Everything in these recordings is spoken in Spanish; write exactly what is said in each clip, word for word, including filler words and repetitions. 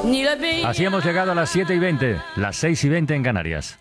Así hemos llegado a las siete y veinte, las seis y veinte en Canarias.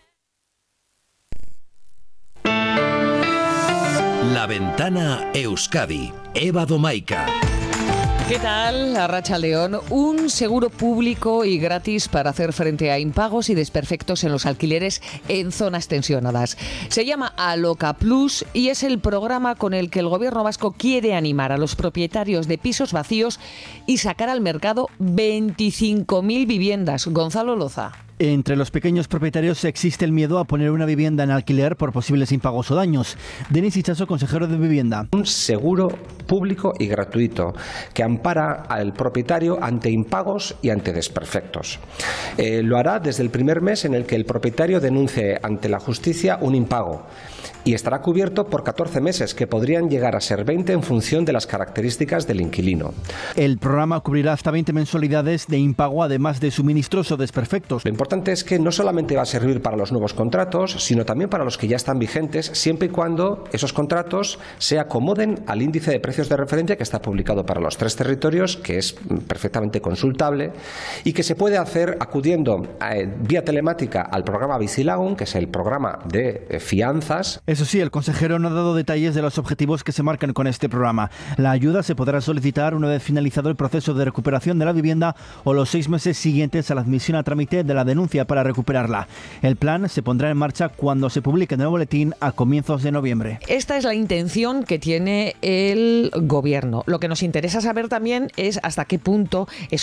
La Ventana Euskadi, Eva Domaica. ¿Qué tal, Arratsaldeon? Un seguro público y gratis para hacer frente a impagos y desperfectos en los alquileres en zonas tensionadas. Se llama Aloca Plus y es el programa con el que el gobierno vasco quiere animar a los propietarios de pisos vacíos y sacar al mercado veinticinco mil viviendas. Gonzalo Loza. Entre los pequeños propietarios existe el miedo a poner una vivienda en alquiler por posibles impagos o daños. Denis Itxaso, consejero de Vivienda. Un seguro público y gratuito que ampara al propietario ante impagos y ante desperfectos. Eh, lo hará desde el primer mes en el que el propietario denuncie ante la justicia un impago. Y estará cubierto por catorce meses, que podrían llegar a ser veinte en función de las características del inquilino. El programa cubrirá hasta veinte mensualidades de impago, además de suministros o desperfectos. Lo importante es que no solamente va a servir para los nuevos contratos, sino también para los que ya están vigentes, siempre y cuando esos contratos se acomoden al índice de precios de referencia que está publicado para los tres territorios, que es perfectamente consultable y que se puede hacer acudiendo eh, vía telemática al programa Bizilagun, que es el programa de eh, fianzas. Eso sí, el consejero no ha dado detalles de los objetivos que se marcan con este programa. La ayuda se podrá solicitar una vez finalizado el proceso de recuperación de la vivienda o los seis meses siguientes a la admisión a trámite de la denuncia para recuperarla. El plan se pondrá en marcha cuando se publique en el boletín a comienzos de noviembre. Esta es la intención que tiene el gobierno. Lo que nos interesa saber también es hasta qué punto es